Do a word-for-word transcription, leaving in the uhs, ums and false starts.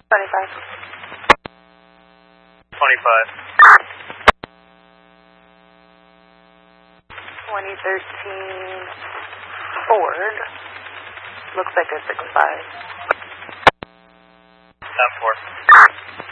twenty-five. twenty-five. twenty thirteen Ford. Looks like a six five. ten four.